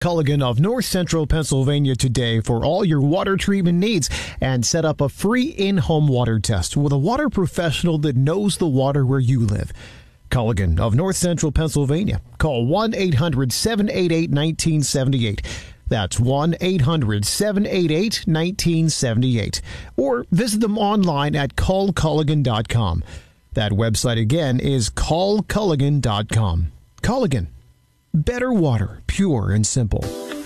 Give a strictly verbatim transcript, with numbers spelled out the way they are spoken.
Culligan of North Central Pennsylvania today for all your water treatment needs and set up a free in-home water test with a water professional that knows the water where you live. Culligan of North Central Pennsylvania. Call one eight hundred seven eight eight one nine seven eight. That's one eight hundred seven eight eight one nine seven eight. Or visit them online at call culligan dot com. That website again is call culligan dot com. Culligan. Better water, pure and simple.